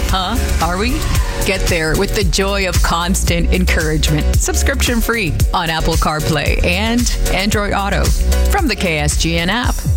Huh? Are we? Get there with the joy of constant encouragement. Subscription free on Apple CarPlay and Android Auto from the KSGN app.